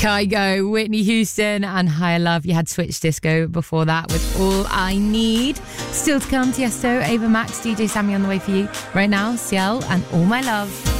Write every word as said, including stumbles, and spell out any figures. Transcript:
Kygo, Whitney Houston and Higher Love. You had Switch Disco before that with All I Need. Still to come, Tiesto, Ava Max, D J Sammy on the way for you. Right now, Ciel and All My Love.